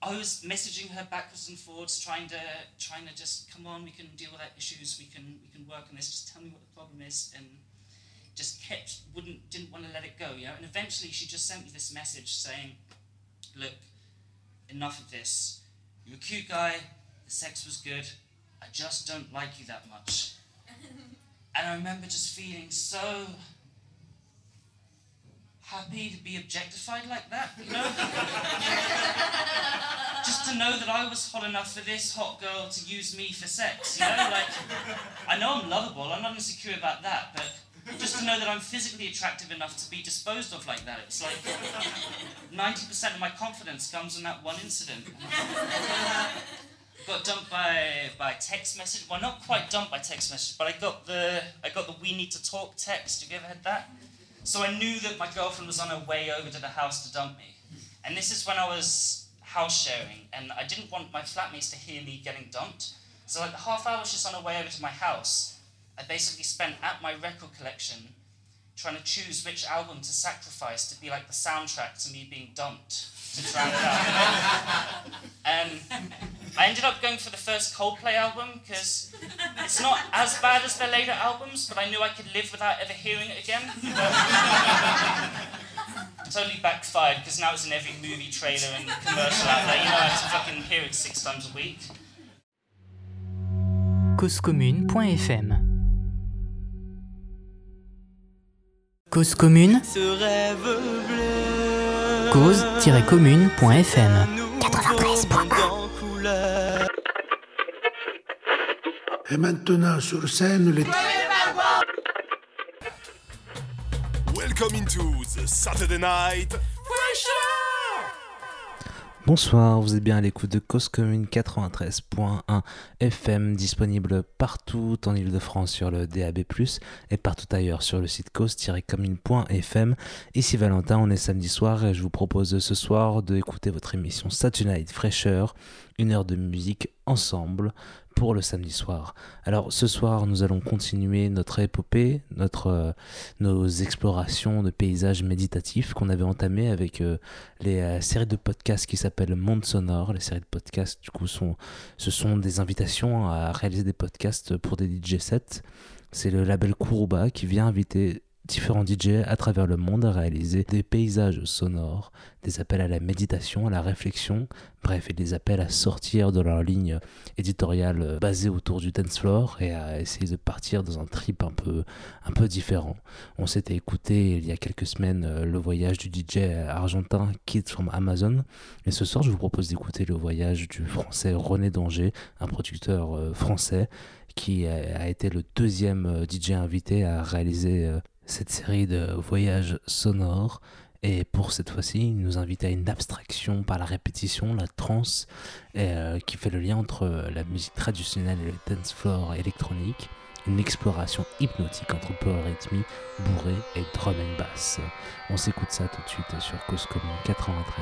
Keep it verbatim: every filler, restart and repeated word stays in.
I was messaging her backwards and forwards, trying to trying to just, come on, we can deal with our issues, we can we can work on this, just tell me what the problem is, and just kept, wouldn't, didn't want to let it go, you know, and eventually she just sent me this message saying, look, enough of this, you're a cute guy, the sex was good, I just don't like you that much. And I remember just feeling so happy to be objectified like that, you know? Just to know that I was hot enough for this hot girl to use me for sex, you know? Like, I know I'm lovable, I'm not insecure about that, but just to know that I'm physically attractive enough to be disposed of like that, it's like ninety percent of my confidence comes in that one incident. Got dumped by by text message. Well, not quite dumped by text message, but I got the I got the "we need to talk" text. Have you ever had that? So I knew that my girlfriend was on her way over to the house to dump me, and this is when I was house sharing, and I didn't want my flatmates to hear me getting dumped. So like the half hour she's on her way over to my house, I basically spent at my record collection trying to choose which album to sacrifice to be like the soundtrack to me being dumped, to drown it out. And I ended up going for the first Coldplay album because it's not as bad as their later albums, but I knew I could live without ever hearing it again. Totally backfired because now it's in every movie trailer and commercial out there. You know, I have to fucking hear it six times a week. cause commune point f m Cause commune, cause commune point f m quatre-vingt-treize point un. Et maintenant sur scène les... Welcome into the Saturday Night Fresher. Bonsoir, vous êtes bien à l'écoute de Cause Commune quatre-vingt-treize point un F M, disponible partout en Ile-de-France sur le D A B plus, et partout ailleurs sur le site cause commune point f m. Ici Valentin, on est samedi soir et je vous propose ce soir d'écouter votre émission Saturday Night Fresher, une heure de musique ensemble pour le samedi soir. Alors ce soir, nous allons continuer notre épopée, notre, euh, nos explorations de paysages méditatifs qu'on avait entamées avec euh, les euh, séries de podcasts qui s'appellent Monde Sonore. Les séries de podcasts, du coup, sont, ce sont des invitations à réaliser des podcasts pour des D J sets. C'est le label Kuruba qui vient inviter différents D J à travers le monde à réaliser des paysages sonores, des appels à la méditation, à la réflexion, bref, et des appels à sortir de leur ligne éditoriale basée autour du dance floor et à essayer de partir dans un trip un peu, un peu différent. On s'était écouté il y a quelques semaines le voyage du D J argentin Kids from Amazon, et ce soir je vous propose d'écouter le voyage du français René Danger, un producteur français qui a été le deuxième D J invité à réaliser cette série de voyages sonores. Et pour cette fois-ci, il nous invite à une abstraction par la répétition, la trance, et, euh, qui fait le lien entre la musique traditionnelle et le dance floor électronique. Une exploration hypnotique entre polyrythmie, bourrée et drum and bass. On s'écoute ça tout de suite sur Cause Commune quatre-vingt-treize.